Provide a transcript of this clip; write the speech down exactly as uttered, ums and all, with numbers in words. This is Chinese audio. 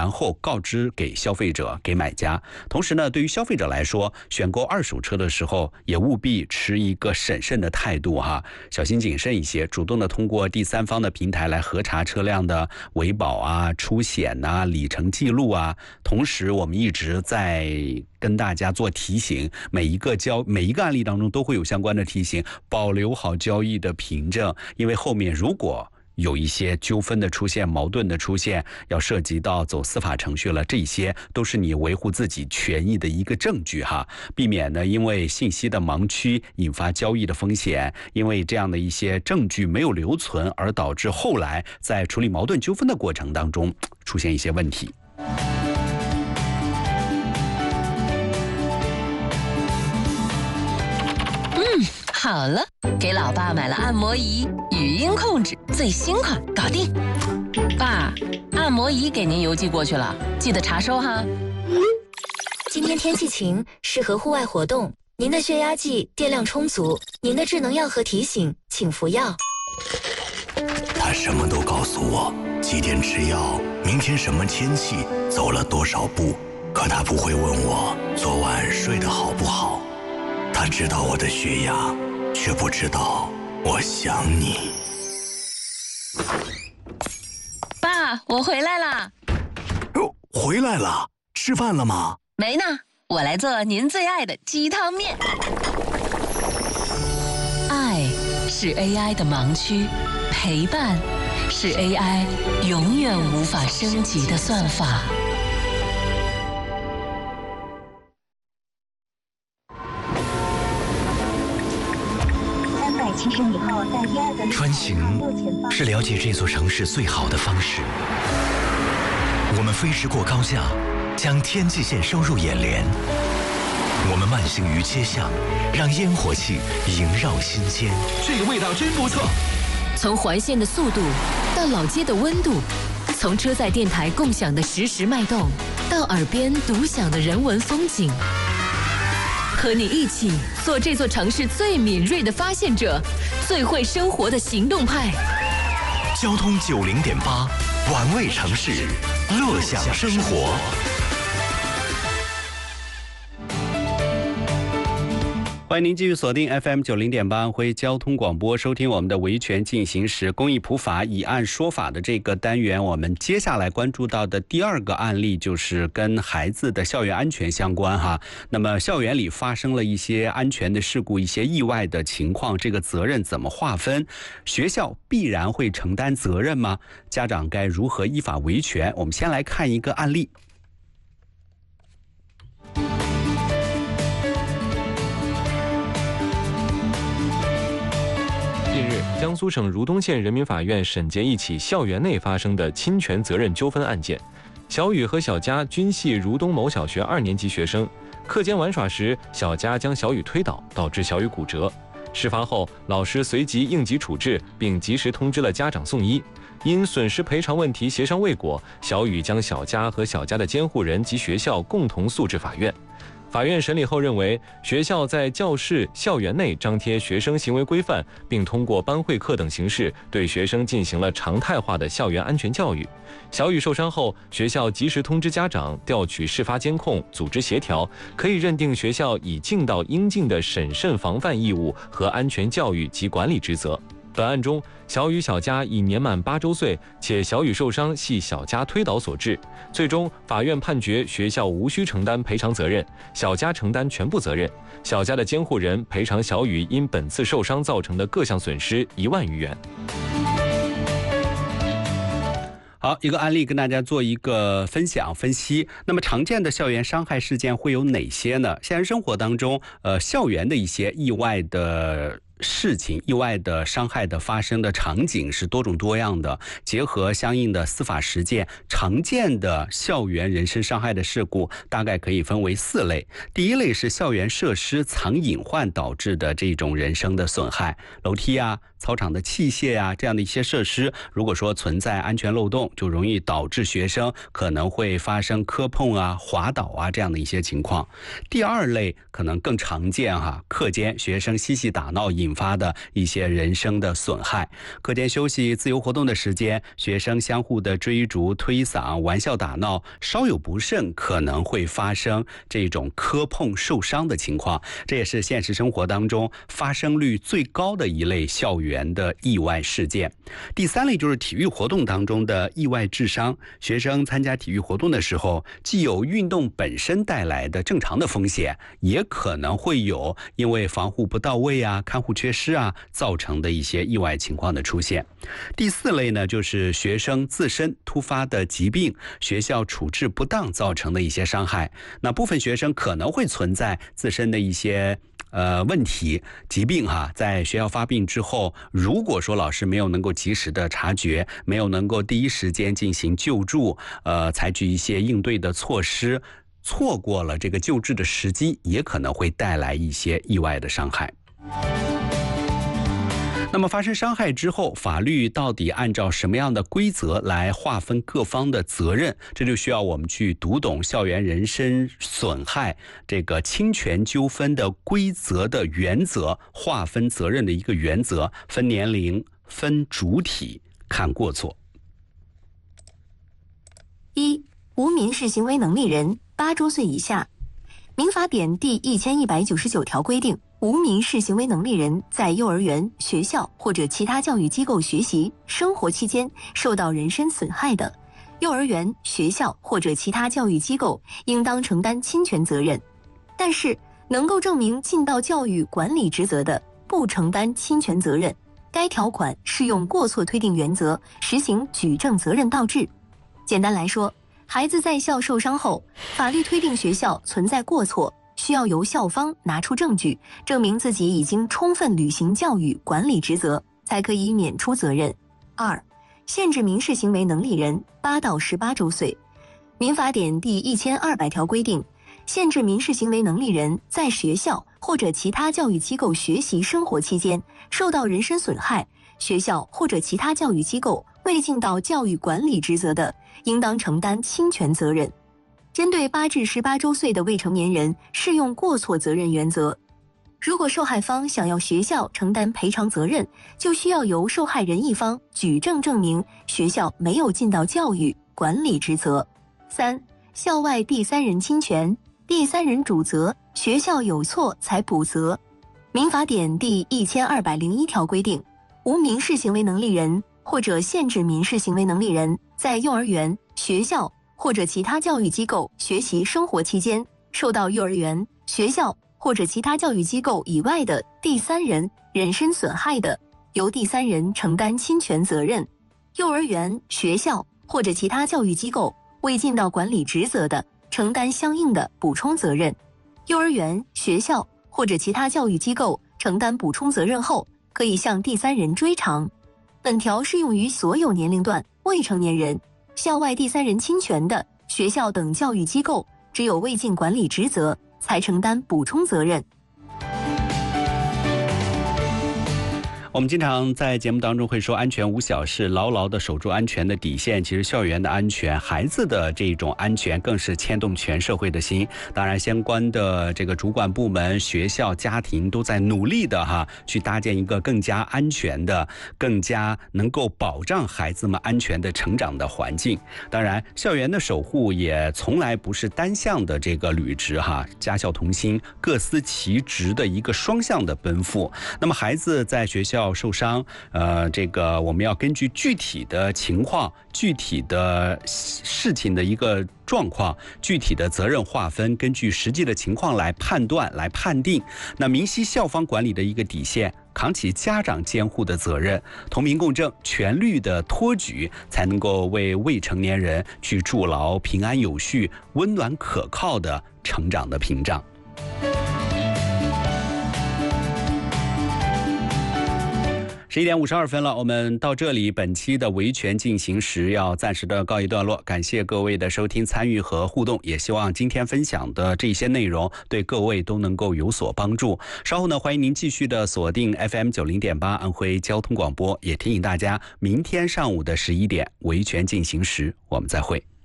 然后告知给消费者、给买家。同时呢，对于消费者来说，选购二手车的时候也务必持一个审慎的态度哈，小心谨慎一些，主动的通过第三方的平台来核查车辆的维保啊、出险啊、里程记录啊。同时，我们一直在跟大家做提醒，每一个交每一个案例当中都会有相关的提醒，保留好交易的凭证，因为后面如果有一些纠纷的出现、矛盾的出现，要涉及到走司法程序了，这些都是你维护自己权益的一个证据哈，避免呢因为信息的盲区引发交易的风险，因为这样的一些证据没有留存，而导致后来在处理矛盾纠纷的过程当中出现一些问题。 好了，给老爸买了按摩仪，语音控制，最新款，搞定。爸，按摩仪给您邮寄过去了，记得查收哈。 今天天气晴，适合户外活动。您的血压计电量充足，您的智能药盒提醒，请服药。 他什么都告诉我，几点吃药，明天什么天气，走了多少步，可他不会问我昨晚睡得好不好。他知道我的血压，却不知道我想你。 爸，我回来啦。 哦，回来了，吃饭了吗？ 没呢，我来做您最爱的鸡汤面。爱是 A I 的盲区，陪伴是 A I 永远无法升级的算法。 穿行是了解这座城市最好的方式。我们飞驰过高架，将天际线收入眼帘。我们慢行于街巷，让烟火气萦绕心间。 这个味道真不错。 从环线的速度到老街的温度，从车载电台共享的实时脉动，到耳边独享的人文风景。和你一起做这座城市最敏锐的发现者，最会生活的行动派。 交通九零点八，玩味城市，乐享生活。 欢迎您继续锁定 F M 九零点八安徽交通广播，收听我们的维权进行时公益普法以案说法的这个单元。我们接下来关注到的第二个案例就是跟孩子的校园安全相关哈。那么校园里发生了一些安全的事故、一些意外的情况，这个责任怎么划分？学校必然会承担责任吗？家长该如何依法维权？我们先来看一个案例。 近日，江苏省如东县人民法院审结一起校园内发生的侵权责任纠纷案件。小雨和小佳均系如东某小学二年级学生，课间玩耍时，小佳将小雨推倒，导致小雨骨折。事发后，老师随即应急处置，并及时通知了家长送医。因损失赔偿问题协商未果，小雨将小佳和小佳的监护人及学校共同诉至法院。法院审理后认为，学校在教室、校园内张贴学生行为规范，并通过班会课等形式对学生进行了常态化的校园安全教育。小雨受伤后，学校及时通知家长，调取事发监控，组织协调，可以认定学校已尽到应尽的审慎防范义务和安全教育及管理职责。本案中，小雨、小佳已年满八周岁，且小雨受伤系小佳推倒所致。最终，法院判决学校无需承担赔偿责任，小佳承担全部责任。小佳的监护人赔偿小雨因本次受伤造成的各项损失一万余元。 好，一个案例跟大家做一个分享分析。那么常见的校园伤害事件会有哪些呢？现实生活当中，呃，校园的一些意外的事情、意外的伤害的发生的场景是多种多样的，结合相应的司法实践，常见的校园人身伤害的事故大概可以分为四类。第一类是校园设施藏隐患导致的这种人身的损害，楼梯啊、 操场的器械呀、啊、这样的一些设施，如果说存在安全漏洞，就容易导致学生可能会发生磕碰啊、滑倒啊这样的一些情况。第二类可能更常见哈，课间学生嬉戏打闹引发的一些人身的损害。课间休息、自由活动的时间，学生相互的追逐、推搡、玩笑打闹，稍有不慎可能会发生这种磕碰受伤的情况。这也是现实生活当中发生率最高的一类校园的意外事件。第三类就是体育活动当中的意外致伤。学生参加体育活动的时候，既有运动本身带来的正常的风险，也可能会有因为防护不到位啊、看护缺失啊造成的一些意外情况的出现。第四类呢，就是学生自身突发的疾病，学校处置不当造成的一些伤害。那部分学生可能会存在自身的一些呃问题疾病哈，在学校发病之后，如果说老师没有能够及时的察觉，没有能够第一时间进行救助，呃，采取一些应对的措施，错过了这个救治的时机，也可能会带来一些意外的伤害。那么发生伤害之后，法律到底按照什么样的规则来划分各方的责任？这就需要我们去读懂校园人身损害这个侵权纠纷的规则的原则，划分责任的一个原则，分年龄、分主体，看过错。 一、无民事行为能力人，八周岁以下。民法典第一千一百九十九条规定，无民事行为能力人在幼儿园、学校或者其他教育机构学习、生活期间受到人身损害的，幼儿园、学校或者其他教育机构应当承担侵权责任。但是，能够证明尽到教育管理职责的，不承担侵权责任。该条款适用过错推定原则，实行举证责任倒置。简单来说，孩子在校受伤后，法律推定学校存在过错，需要由校方拿出证据，证明自己已经充分履行教育管理职责，才可以免除责任。二、限制民事行为能力人，八到十八周岁。民法典第一千二百条规定，限制民事行为能力人在学校或者其他教育机构学习生活期间受到人身损害，学校或者其他教育机构未尽到教育管理职责的，应当承担侵权责任。针对八至十八周岁的未成年人，适用过错责任原则。如果受害方想要学校承担赔偿责任，就需要由受害人一方举证证明学校没有尽到教育管理职责。三、校外第三人侵权，第三人主责，学校有错才补责。民法典第一千二百零一条规定，无民事行为能力人或者限制民事行为能力人在幼儿园、学校或者其他教育机构学习生活期间，受到幼儿园、学校或者其他教育机构以外的第三人人身损害的，由第三人承担侵权责任。幼儿园、学校或者其他教育机构未尽到管理职责的，承担相应的补充责任。幼儿园、学校或者其他教育机构承担补充责任后，可以向第三人追偿。本条适用于所有年龄段未成年人。校外第三人侵权的，学校等教育机构只有未尽管理职责，才承担补充责任。 我们经常在节目当中会说安全无小事，牢牢的守住安全的底线。其实校园的安全，孩子的这种安全更是牵动全社会的心。当然相关的这个主管部门、学校、家庭都在努力的哈，去搭建一个更加安全的、更加能够保障孩子们安全的成长的环境。当然校园的守护也从来不是单向的这个履职哈，家校同心、各司其职的一个双向的奔赴。那么孩子在学校受伤，呃，这个我们要根据具体的情况、具体的事情的一个状况、具体的责任划分，根据实际的情况来判断、来判定。那明晰校方管理的一个底线，扛起家长监护的责任，同频共振、全律的托举，才能够为未成年人去筑牢平安有序、温暖可靠的成长的屏障。时十一点五十二分了，我们到这里，本期的维权进行时要暂时的告一段落。感谢各位的收听、参与和互动，也希望今天分享的这些内容对各位都能够有所帮助。稍后呢，欢迎您继续的锁定 F M 九零点八安徽交通广播，也提醒大家，明天上午的十一点维权进行时，我们再会。